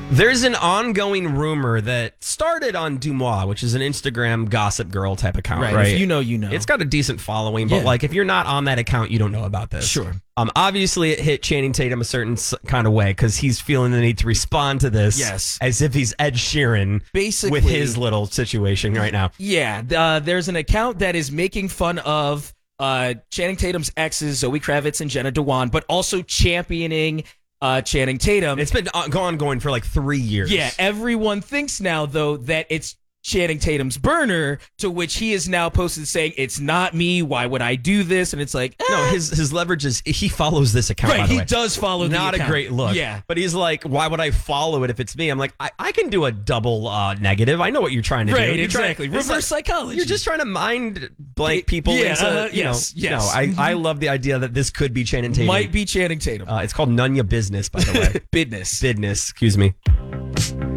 There's an ongoing rumor that started on Dumois, which is an Instagram gossip girl type account, right? If you know, you know. It's got a decent following, but Yeah. like if you're not on that account, you don't know about this. Sure. Obviously, it hit Channing Tatum a certain kind of way because he's feeling the need to respond to this Yes. as if he's Ed Sheeran Basically, with his little situation right now. Yeah, there's an account that is making fun of Channing Tatum's exes, Zoe Kravitz and Jenna Dewan, but also championing Channing Tatum. It's been ongoing for like 3 years. Yeah, everyone thinks now, though, that it's Channing Tatum's burner, to which he is now posted saying, it's not me, why would I do this? And it's like, No, his leverage is he follows this account, by right, the he way. does follow the Not a account. great look. Yeah. But he's like, why would I follow it if it's me? I'm like, I can do a double negative. I know what you're trying to do. Right, You're exactly. trying, Reverse psychology. You're just trying to mind blank people Yeah, into, yes. No, I love the idea that this could be Channing Tatum. Might be Channing Tatum. It's called Nunya Business, by the way. Business. Business, excuse me.